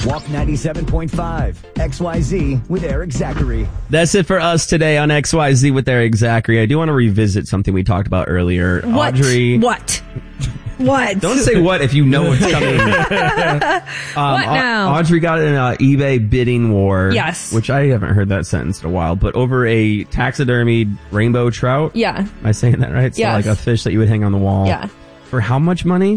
Walk 97.5, XYZ with Eric Zachary. That's it for us today on XYZ with Eric Zachary. I do want to revisit something we talked about earlier. What? Audrey. What? What? Don't say what if you know what's coming. What now? Audrey got in an eBay bidding war. Yes. Which I haven't heard that sentence in a while, but over a taxidermied rainbow trout. Yeah. Am I saying that right? So Yes. like a fish that you would hang on the wall. Yeah. For how much money?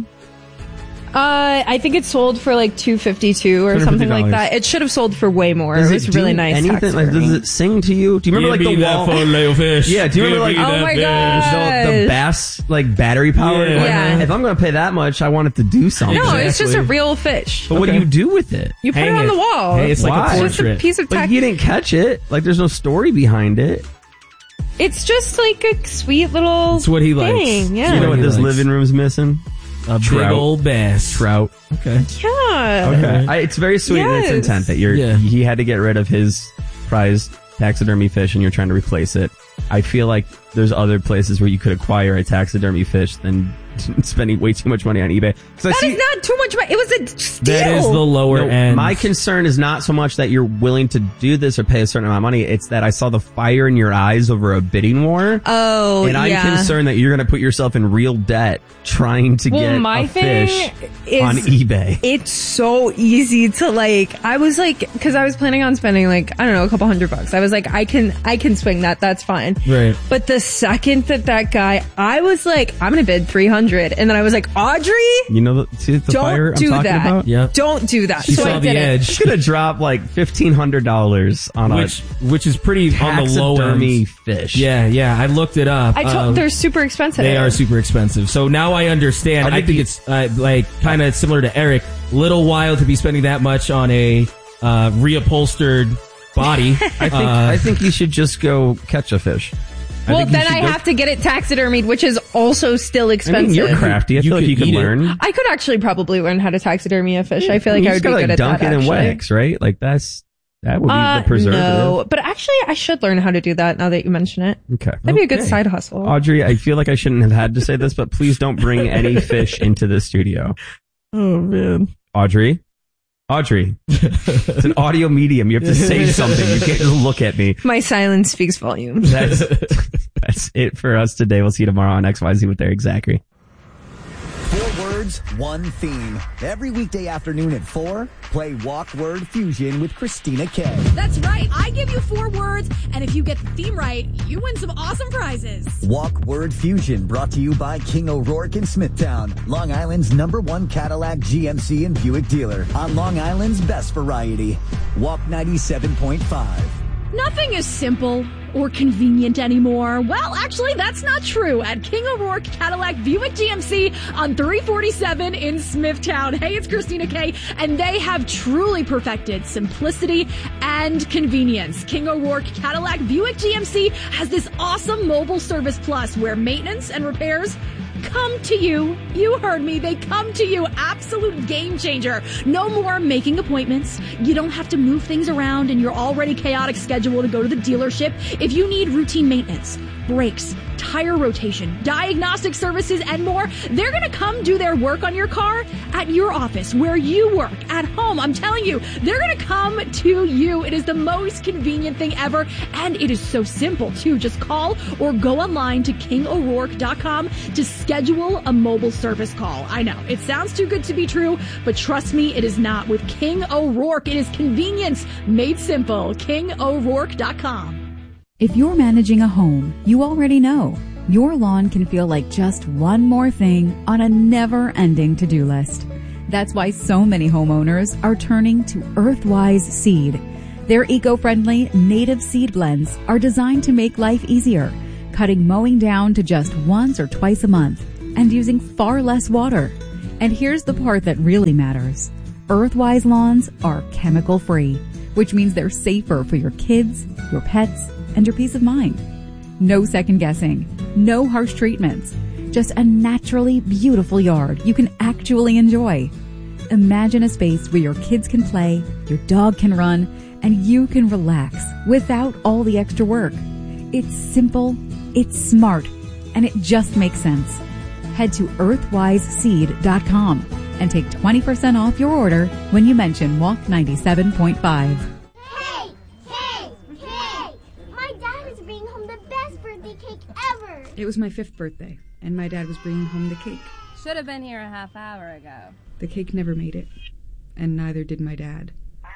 I think it sold for like $252 or something like that. It should have sold for way more. Does it was do really nice. Anything? Like, does it sing to you? Do you remember like the wall? fish. Yeah. Do you remember like Oh my the gosh. bass like battery power? Yeah. Like, Yeah. If I'm going to pay that much, I want it to do something. No, it's just a Exactly. real fish. But what do you do with it? You put Hang it on it. the wall. Hey, it's like Why? a It's just a portrait. piece of Like tech. you didn't catch it. Like there's no story behind it. It's just like a sweet little That's what he likes. thing. Yeah. You know what he this likes. living room's missing? A Trout. big old bass. Trout. Okay. Yeah. Okay. It's very sweet in its Yes. intent that Yeah. he had to get rid of his prized taxidermy fish and you're trying to replace it. I feel like there's other places where you could acquire a taxidermy fish than spending way too much money on eBay. That is not too much money. It was a steal. That is the lower No, end. my concern is not so much that you're willing to do this or pay a certain amount of money. It's that I saw the fire in your eyes over a bidding war. Oh, And I'm yeah. concerned that you're going to put yourself in real debt trying to get my a thing fish is on eBay. It's so easy to like. I was like, because I was planning on spending like I don't know a couple $100. I was like, I can swing that. That's fine. Right. But the second that guy, I was like, I'm gonna bid 300, and then I was like, Audrey, You know the don't fire I'm do talking that. about? Yeah. Don't do that. She so saw I the did edge. It's going to drop like $1,500 on which is pretty a on the low taxidermy end. fish. Yeah. I looked it up. They're super expensive. They are super expensive. So now I understand. I think it's like kind of similar to Eric. Little while to be spending that much on a reupholstered body. I think you should just go catch a fish. Well, think you then should I go- have to get it taxidermied, which is also still I expensive. mean, you're crafty. I feel like could you could eat it. learn. I could actually probably learn how to taxidermy a fish. I feel like you I just would be gotta, good like, at dunk that. it in actually. wax, right? Like that would be the preservative. No, but actually, I should learn how to do that now that you mention it. Okay. That'd be a good side hustle. Audrey, I feel like I shouldn't have had to say this, but please don't bring any fish into the studio. Oh man. Audrey, it's an audio medium. You have to say something. You can't just look at me. My silence speaks volumes. That's it for us today. We'll see you tomorrow on XYZ with Eric Zachary. 4 words, 1 theme. Every weekday afternoon at 4, play Walk Word Fusion with Christina K. That's right. I give you 4 words, and if you get the theme right, you win some awesome prizes. Walk Word Fusion brought to you by King O'Rourke in Smithtown, Long Island's #1 Cadillac, GMC, and Buick dealer. On Long Island's best variety. Walk 97.5. Nothing is simple or convenient anymore. Well, actually, that's not true at King O'Rourke Cadillac Buick GMC on 347 in Smithtown. Hey, it's Christina K, and they have truly perfected simplicity and convenience. King O'Rourke Cadillac Buick GMC has this awesome mobile service plus where maintenance and repairs come to you. You heard me. They come to you. Absolute game changer. No more making appointments. You don't have to move things around in your already chaotic schedule to go to the dealership. If you need routine maintenance, brakes, tire rotation, diagnostic services, and more, they're going to come do their work on your car at your office, where you work, at home. I'm telling you, they're going to come to you. It is the most convenient thing ever, and it is so simple, too. Just call or go online to KingO'Rourke.com to schedule a mobile service call. I know, it sounds too good to be true, but trust me, it is not. With King O'Rourke, it is convenience made simple. KingO'Rourke.com. If you're managing a home, you already know your lawn can feel like just one more thing on a never-ending to-do list. That's why so many homeowners are turning to Earthwise Seed. Their eco-friendly native seed blends are designed to make life easier, cutting mowing down to just once or twice a month and using far less water. And here's the part that really matters. Earthwise lawns are chemical-free, which means they're safer for your kids, your pets, and your peace of mind. No second guessing, no harsh treatments, just a naturally beautiful yard you can actually enjoy. Imagine a space where your kids can play, your dog can run, and you can relax without all the extra work. It's simple, it's smart, and it just makes sense. Head to earthwiseseed.com and take 20% off your order when you mention Walk 97.5. Hey! My dad is bringing home the best birthday cake ever! It was my 5th birthday, and my dad was bringing home the cake. Should have been here a half hour ago. The cake never made it, and neither did my dad.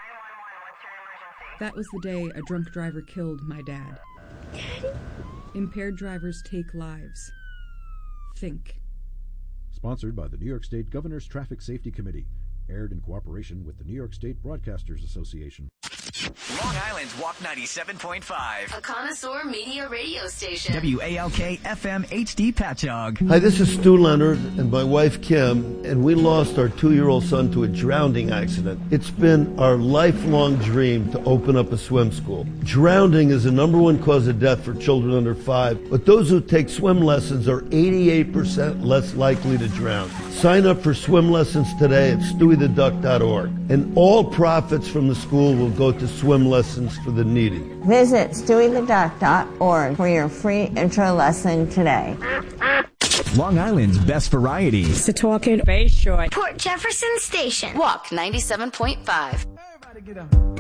That was the day a drunk driver killed my dad. Daddy? Impaired drivers take lives. Think. Sponsored by the New York State Governor's Traffic Safety Committee. Aired in cooperation with the New York State Broadcasters Association. Long Island's Walk 97.5. A connoisseur media radio station. WALK FM HD Patchogue. Hi, this is Stu Leonard and my wife Kim, and we lost our 2-year-old son to a drowning accident. It's been our lifelong dream to open up a swim school. Drowning is the .1 cause of death for children under 5, but those who take swim lessons are 88% less likely to drown. Sign up for swim lessons today at stewietheduck.org, and all profits from the school will go to swim lessons for the needy. Visit stewietheduck.org for your free intro lesson today. Long Island's best variety. Setauket, Bay Shore, Port Jefferson Station. Walk 97.5. Everybody get up.